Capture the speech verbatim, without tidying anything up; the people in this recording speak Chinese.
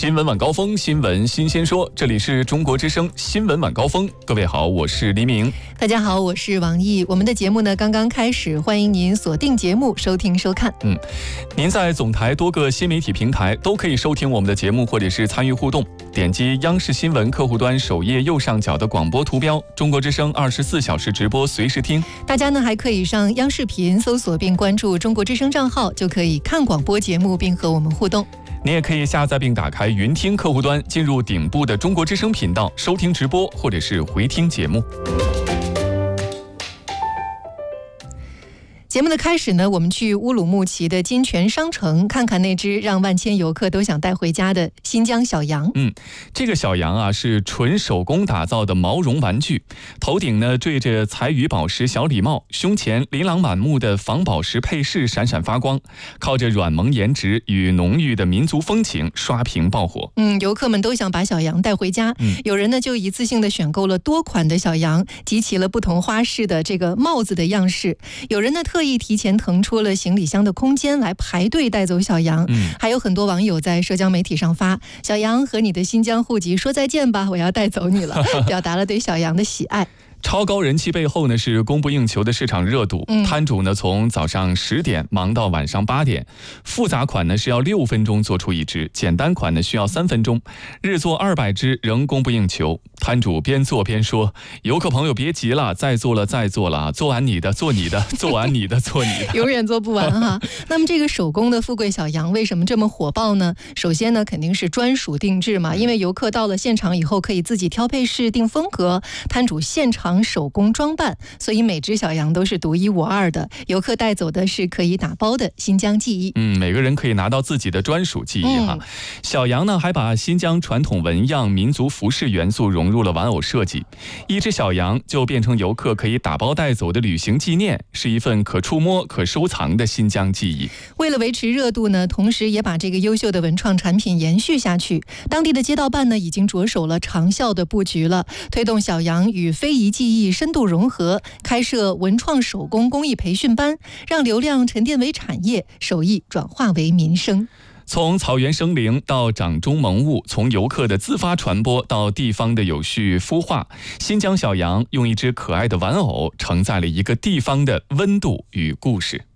新闻晚高峰，新闻新鲜说，这里是中国之声新闻晚高峰。各位好，我是黎明。 大家好，我是王毅。我们的节目呢刚刚开始，欢迎您锁定节目收听收看。 嗯，您在总台多个新媒体平台都可以收听我们的节目，或者是参与互动。点击央视新闻客户端首页右上角的广播图标，中国之声二十四小时直播，随时听。 大家呢还可以上央视频搜索并关注中国之声账号，就可以看广播节目并和我们互动。 你也可以下载并打开云听客户端，进入顶部的中国之声频道，收听直播或者是回听节目。 节目的开始呢，我们去乌鲁木齐的金泉商城看看那只让万千游客都想带回家的新疆小羊。 嗯，这个小羊啊是纯手工打造的毛绒玩具，头顶呢缀着彩羽宝石小礼帽，胸前琳琅满目的仿宝石配饰闪闪发光，靠着软萌颜值与浓郁的民族风情刷屏爆火。 嗯，游客们都想把小羊带回家，嗯、有人呢就一次性的选购了多款的小羊，集齐了不同花式的这个帽子的样式，有人呢特意提前腾出了行李箱的空间来排队带走小羊、嗯、还有很多网友在社交媒体上发小羊和你的新疆户籍说再见吧，我要带走你了，表达了对小羊的喜爱。 超高人气背后呢是供不应求的市场热度，嗯、摊主呢从早上十点忙到晚上八点，复杂款呢是要六分钟做出一只，简单款呢需要三分钟，日做二百只仍供不应求。摊主边做边说：“游客朋友别急了，再做了再做了，做完你的做你的，做完你的做你的， 永远做不完哈。”那么这个手工的富贵小羊为什么这么火爆呢？首先呢肯定是专属定制嘛，因为游客到了现场以后可以自己挑配饰定风格，摊主现场手工装扮，所以每只小羊都是独一无二的，游客带走的是可以打包的新疆记忆。 嗯，每个人可以拿到自己的专属记忆哈、嗯。小羊呢还把新疆传统纹样、民族服饰元素融入了玩偶设计，一只小羊就变成游客可以打包带走的旅行纪念，是一份可触摸、可收藏的新疆记忆。 为了维持热度呢，同时也把这个优秀的文创产品延续下去，当地的街道办呢已经着手了长效的布局了，推动小羊与非遗技艺深度融合，开设文创手工工艺培训班，让流量沉淀为产业，手艺转化为民生。 从草原生灵到掌中萌物，从游客的自发传播到地方的有序孵化，新疆小羊用一只可爱的玩偶承载了一个地方的温度与故事。